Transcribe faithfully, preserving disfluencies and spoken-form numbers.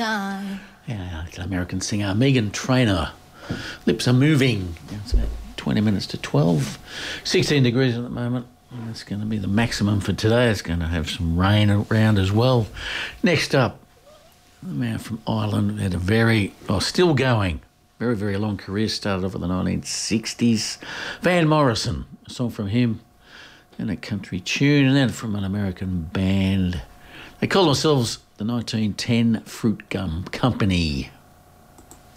I. Yeah, it's an American singer, Meghan Trainor. Lips are moving. It's about twenty minutes to twelve. sixteen degrees at the moment. That's going to be the maximum for today. It's going to have some rain around as well. Next up, a man from Ireland had a very, oh, still going, very, very long career. Started off in the nineteen sixties. Van Morrison, a song from him, and a country tune, and then from an American band. They call themselves the nineteen ten Fruit Gum Company.